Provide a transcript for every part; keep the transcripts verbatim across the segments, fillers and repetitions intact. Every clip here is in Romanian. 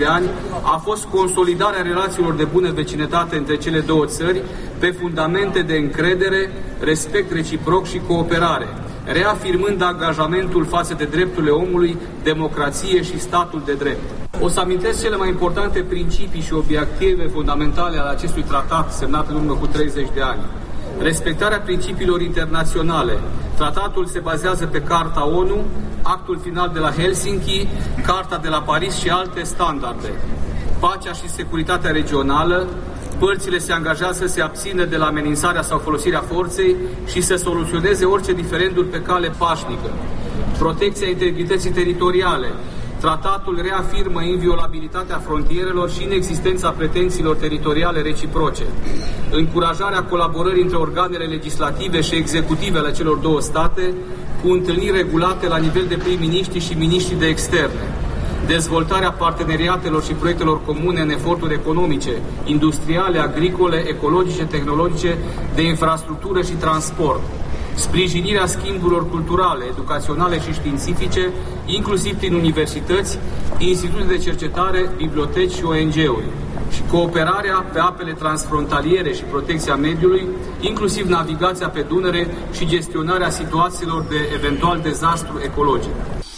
de ani a fost consolidarea relațiilor de bună vecinătate între cele două țări pe fundamente de încredere, respect reciproc și cooperare, reafirmând angajamentul față de drepturile omului, democrație și statul de drept. O să amintesc cele mai importante principii și obiective fundamentale ale acestui tratat semnat în urmă cu treizeci de ani. Respectarea principiilor internaționale. Tratatul se bazează pe Carta O N U, Actul Final de la Helsinki, Carta de la Paris și alte standarde. Pacea și securitatea regională. Părțile se angajează să se abțină de la amenințarea sau folosirea forței și să soluționeze orice diferenduri pe cale pașnică. Protecția integrității teritoriale. Tratatul reafirmă inviolabilitatea frontierelor și inexistența pretențiilor teritoriale reciproce. Încurajarea colaborării între organele legislative și executive ale celor două state, cu întâlniri regulate la nivel de prim-miniștri și miniștri de externe. Dezvoltarea parteneriatelor și proiectelor comune în eforturi economice, industriale, agricole, ecologice, tehnologice, de infrastructură și transport. Sprijinirea schimburilor culturale, educaționale și științifice, inclusiv prin universități, institute de cercetare, biblioteci și O N G-uri. Și cooperarea pe apele transfrontaliere și protecția mediului, inclusiv navigația pe Dunăre și gestionarea situațiilor de eventual dezastru ecologic.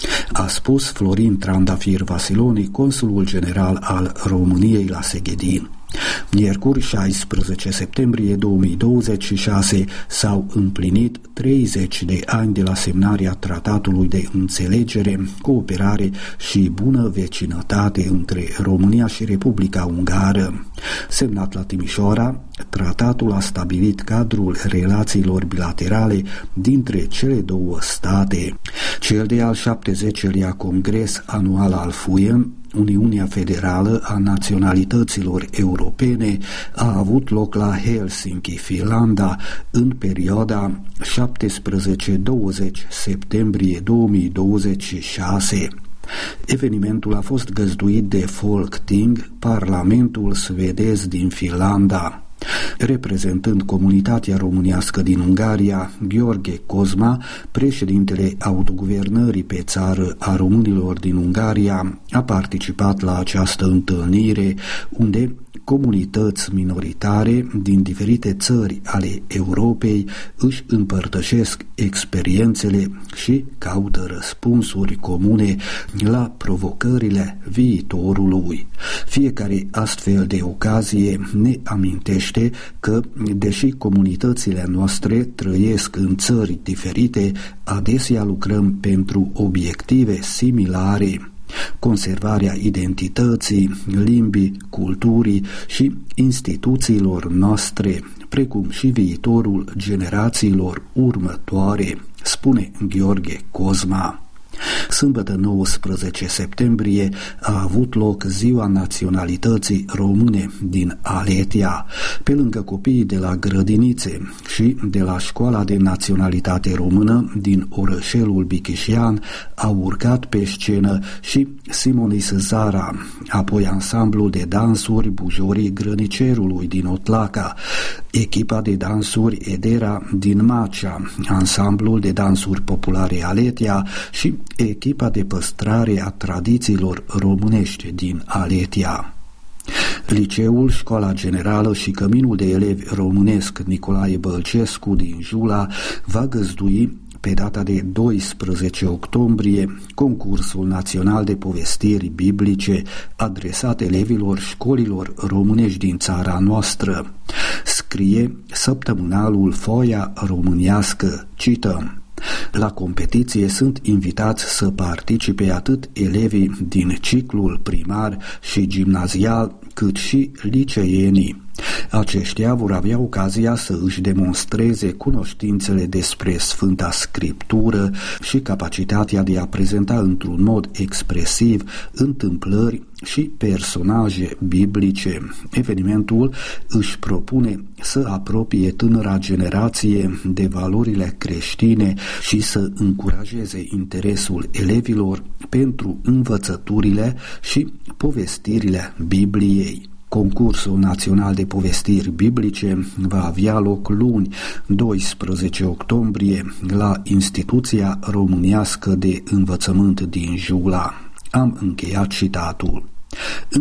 A spus Florin Trandafir Vasiloni, consulul general al României la Seghedin. Miercuri, șaisprezece septembrie două mii douăzeci și șase, s-au împlinit treizeci de ani de la semnarea Tratatului de Înțelegere, Cooperare și Bună Vecinătate între România și Republica Ungară. Semnat la Timișoara, tratatul a stabilit cadrul relațiilor bilaterale dintre cele două state. Cel de-al șaptezecelea Congres Anual al F U E, Uniunea Federală a Naționalităților Europene, a avut loc la Helsinki, Finlanda, în perioada șaptesprezece douăzeci septembrie două mii douăzeci și șase. Evenimentul a fost găzduit de Folketing, Parlamentul suedez din Finlanda. Reprezentând comunitatea românească din Ungaria, Gheorghe Cozma, președintele autoguvernării pe țară a românilor din Ungaria, a participat la această întâlnire, unde comunități minoritare din diferite țări ale Europei își împărtășesc experiențele și caută răspunsuri comune la provocările viitorului. Fiecare astfel de ocazie ne amintește că, deși comunitățile noastre trăiesc în țări diferite, adesea lucrăm pentru obiective similare: conservarea identității, limbii, culturii și instituțiilor noastre, precum și viitorul generațiilor următoare, spune Gheorghe Cozma. Sâmbătă nouăsprezece septembrie a avut loc Ziua Naționalității Române din Aletia. Pe lângă copiii de la grădinițe și de la Școala de Naționalitate Română din orășelul Bichișean au urcat pe scenă și Simonis Zara, apoi ansamblul de dansuri Bujorii Grănicerului din Otlaca, echipa de dansuri Edera din Macea, ansamblul de dansuri populare Aletia și echipa de păstrare a tradițiilor românești din Aletia. Liceul, Școala Generală și Căminul de Elevi Românesc Nicolae Bălcescu din Jula va găzdui pe data de doisprezece octombrie concursul național de povestiri biblice adresat elevilor școlilor românești din țara noastră. Scrie săptămânalul Foaia Românească, cităm: la competiție sunt invitați să participe atât elevii din ciclul primar și gimnazial, cât și liceenii. Aceștia vor avea ocazia să își demonstreze cunoștințele despre Sfânta Scriptură și capacitatea de a prezenta într-un mod expresiv întâmplări și personaje biblice. Evenimentul își propune să apropie tânăra generație de valorile creștine și să încurajeze interesul elevilor pentru învățăturile și povestirile Bibliei. Concursul național de povestiri biblice va avea loc luni, doisprezece octombrie, la Instituția Românească de Învățământ din Jula. Am încheiat citatul.